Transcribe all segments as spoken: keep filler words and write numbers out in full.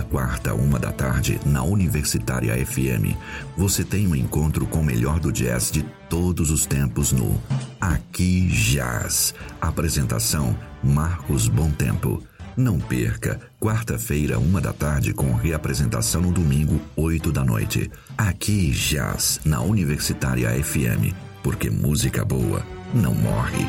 quarta, uma da tarde, na Universitária F M, você tem um encontro com o melhor do jazz de todos os tempos no Aqui Jazz. Apresentação Marcos Bom Tempo. Não perca, quarta-feira, uma da tarde, com reapresentação no domingo, oito da noite. Aqui Jazz, na Universitária F M, porque música boa não morre.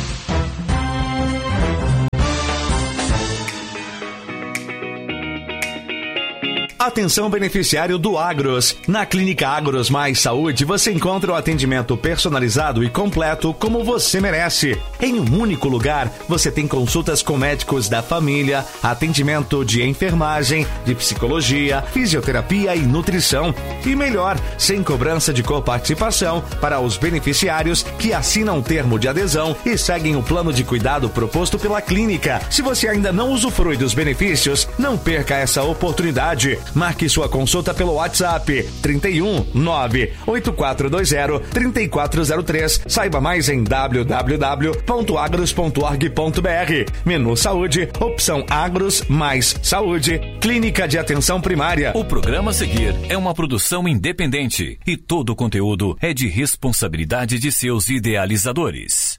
Atenção beneficiário do Agros. Na Clínica Agros Mais Saúde você encontra o atendimento personalizado e completo como você merece. Em um único lugar, você tem consultas com médicos da família, atendimento de enfermagem, de psicologia, fisioterapia e nutrição. E melhor, sem cobrança de coparticipação para os beneficiários que assinam o termo de adesão e seguem o plano de cuidado proposto pela clínica. Se você ainda não usufrui dos benefícios, não perca essa oportunidade. Marque sua consulta pelo WhatsApp trinta e um, nove, oito quatro dois zero, três quatro zero três. Saiba mais em w w w ponto agros ponto org ponto b r. Menu Saúde, opção Agros mais Saúde, Clínica de Atenção Primária. O programa a seguir é uma produção independente e todo o conteúdo é de responsabilidade de seus idealizadores.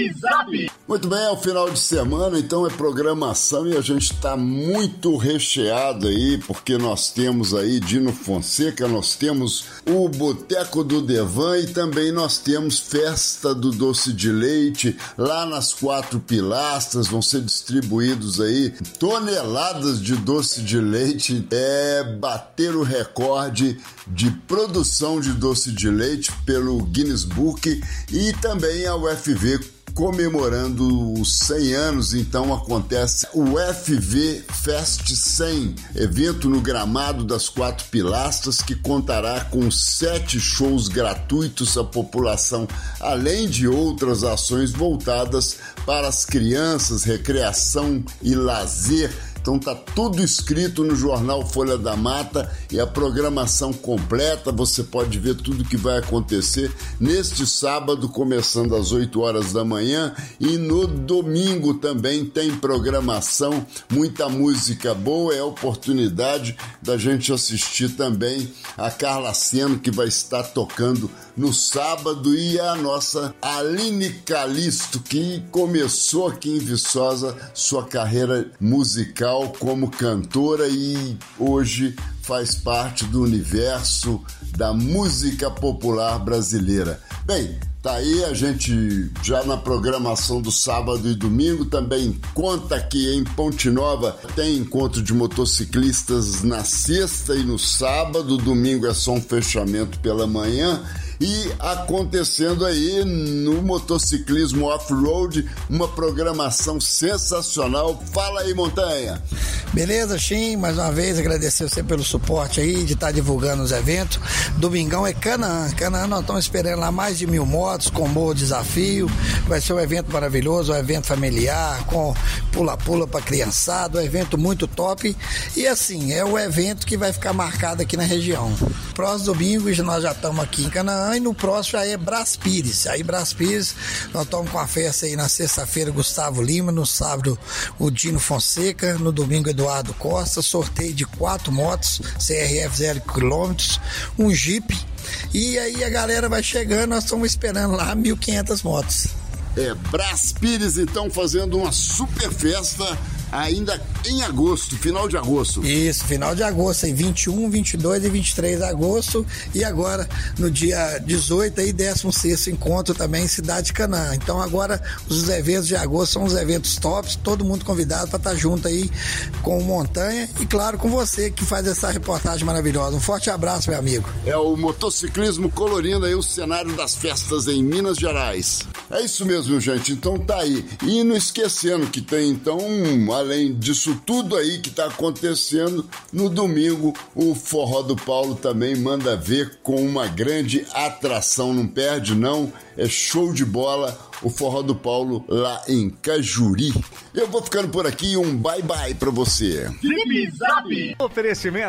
Muito bem, é o final de semana, então é programação e a gente está muito recheado aí, porque nós temos aí Dino Fonseca, nós temos o Boteco do Devan e também nós temos Festa do Doce de Leite. Lá nas Quatro Pilastras vão ser distribuídos aí toneladas de doce de leite. É bater o recorde de produção de doce de leite pelo Guinness Book, e também a U F V comemorando os cem anos, então acontece o U F V Fest cem, evento no gramado das Quatro Pilastras, que contará com sete shows gratuitos à população, além de outras ações voltadas para as crianças, recreação e lazer. Então tá tudo escrito no jornal Folha da Mata e a programação completa. Você pode ver tudo que vai acontecer neste sábado, começando às oito horas da manhã, e no domingo também tem programação, muita música boa. É a oportunidade da gente assistir também a Carla Seno, que vai estar tocando no sábado, e a nossa Aline Calisto, que começou aqui em Viçosa sua carreira musical como cantora e hoje faz parte do universo da música popular brasileira. Bem, tá aí, a gente já na programação do sábado e domingo também conta que em Ponte Nova tem encontro de motociclistas na sexta e no sábado. Domingo é só um fechamento pela manhã. E acontecendo aí no motociclismo off-road, uma programação sensacional. Fala aí, Montanha. Beleza, Chim? Mais uma vez agradecer você pelo suporte aí, de estar divulgando os eventos. Domingão é Canaã. Canaã, nós estamos esperando lá mais de mil motos com Morro Desafio. Vai ser um evento maravilhoso, um evento familiar, com pula-pula para criançada, um evento muito top. E assim, é o evento que vai ficar marcado aqui na região. Próximo domingo nós já estamos aqui em Canaã, e no próximo já é Brás Pires. Aí Brás Pires, nós estamos com a festa aí na sexta-feira, Gustavo Lima, no sábado o Dino Fonseca, no domingo Eduardo Costa, sorteio de quatro motos, C R F zero quilômetros, um Jeep, e aí a galera vai chegando, nós estamos esperando lá mil e quinhentas motos. É, Brás Pires então fazendo uma super festa ainda em agosto, final de agosto. Isso, final de agosto, aí vinte e um, vinte e dois e vinte e três de agosto, e agora no dia dezoito aí, décimo sexto encontro também em Cidade de Canaã. Então agora os eventos de agosto são os eventos tops, todo mundo convidado para estar junto aí com o Montanha e claro com você que faz essa reportagem maravilhosa. Um forte abraço, meu amigo. É o motociclismo colorindo aí o cenário das festas em Minas Gerais. É isso mesmo, gente, então tá aí. E não esquecendo que tem então, além disso tudo aí que tá acontecendo, no domingo o Forró do Paulo também manda ver com uma grande atração, não perde não, é show de bola o Forró do Paulo lá em Cajuri. Eu vou ficando por aqui, um bye bye pra você. Oferecimento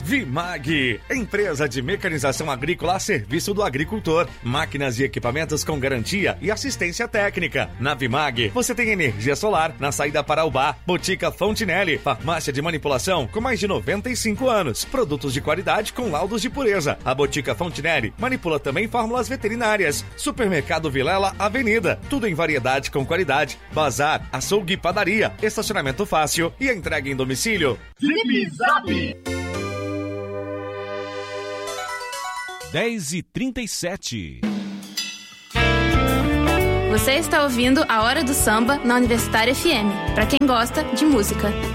Vimag, empresa de mecanização agrícola a serviço do agricultor. Máquinas e equipamentos com garantia e assistência técnica. Na Vimag, você tem energia solar na saída para Ubá, Botica Fontinelli, farmácia de manipulação com mais de noventa e cinco anos. Produtos de qualidade com laudos de pureza. A Botica Fontinelli manipula também fórmulas veterinárias. Supermercado Vilela Avenida, tudo em variedade com qualidade. Bazar, açougue e padaria, estacionamento fácil e entrega em domicílio. Zip Zap! dez e trinta e sete. Você está ouvindo a Hora do Samba na Universitária F M, para quem gosta de música.